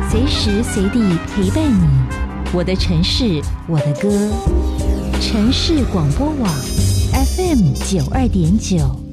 随时随地陪伴你。我的城市，我的歌。城市广播网 FM92.9